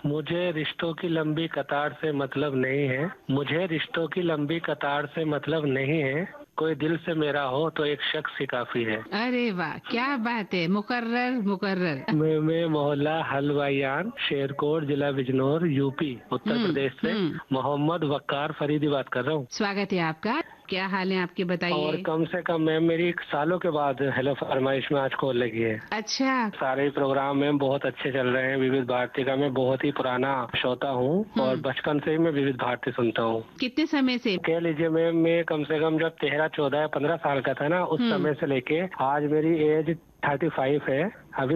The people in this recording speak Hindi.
मुझे रिश्तों की लंबी कतार से मतलब नहीं है। मुझे रिश्तों की लंबी कतार से मतलब नहीं है। कोई दिल से मेरा हो तो एक शख्स ही काफी है। अरे वाह, क्या बात है। मुकर्रर मुकर्रर। मैं मोहल्ला हलवायान, शेरकोट, जिला बिजनौर, यूपी, उत्तर प्रदेश से हम्म। मोहम्मद वक्कार फरीदी बात कर रहा हूँ। स्वागत है आपका। क्या हाल है आपके, और बताइए। कम से कम मैम मेरी सालों के बाद हेलो फरमाइश में आज कॉल लगी है। अच्छा। सारे प्रोग्राम में बहुत अच्छे चल रहे हैं। विविध भारती का मैं बहुत ही पुराना श्रोता हूँ और बचपन से ही मैं विविध भारती सुनता हूँ। कितने समय से? कह लीजिए मैम, मैं कम से कम जब 13, 14 या 15 साल का था ना, उस समय से लेके आज मेरी एज 35 है। अभी